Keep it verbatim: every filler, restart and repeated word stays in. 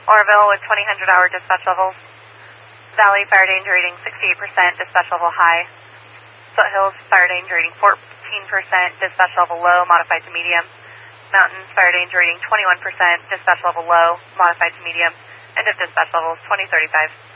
Oroville with twenty hundred hour dispatch levels. Valley fire danger rating sixty-eight percent, dispatch level high. Foothills fire danger rating fourteen percent, dispatch level low, modified to medium. Mountains fire danger rating twenty-one percent, dispatch level low, modified to medium. End of dispatch levels twenty thirty-five.